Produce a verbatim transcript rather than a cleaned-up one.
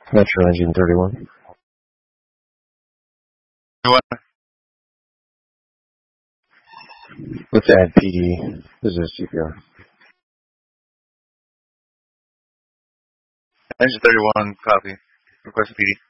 Metro Engine thirty-one. What? Let's add P D. This is C P R. Engine thirty-one, copy. Request a P D.